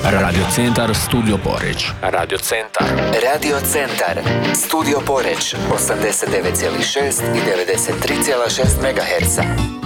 Radio Centar Studio Poreč. Radio Centar. Radio Centar Studio Poreč 89,6 i 93,6 MHz.